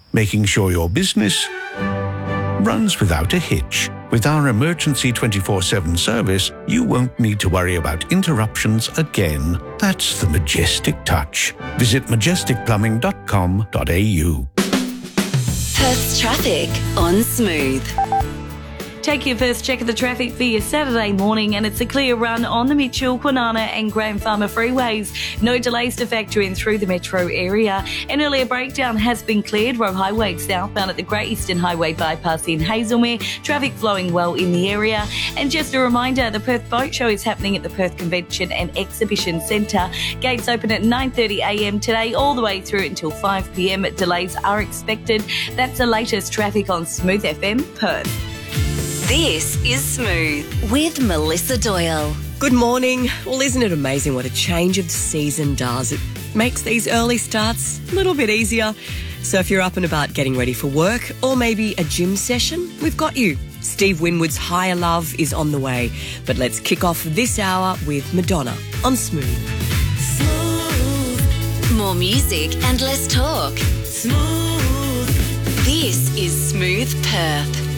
making sure your business runs without a hitch. With our emergency 24/7 service, you won't need to worry about interruptions again. That's the Majestic touch. Visit majesticplumbing.com.au. Perth's traffic on Smooth. Take your first check of the traffic for your Saturday morning, and it's a clear run on the Mitchell, Kwinana and Graham Farmer freeways. No delays to factor in through the metro area. An earlier breakdown has been cleared. Roe Highway southbound at the Great Eastern Highway bypass in Hazelmere. Traffic flowing well in the area. And just a reminder, the Perth Boat Show is happening at the Perth Convention and Exhibition Centre. Gates open at 9:30am today all the way through until 5pm. Delays are expected. That's the latest traffic on Smooth FM Perth. This is Smooth with Melissa Doyle. Good morning. Well, isn't it amazing what a change of season does? It makes these early starts a little bit easier. So if you're up and about getting ready for work or maybe a gym session, we've got you. Steve Winwood's Higher Love is on the way. But let's kick off this hour with Madonna on Smooth. Smooth. More music and less talk. Smooth. This is Smooth Perth.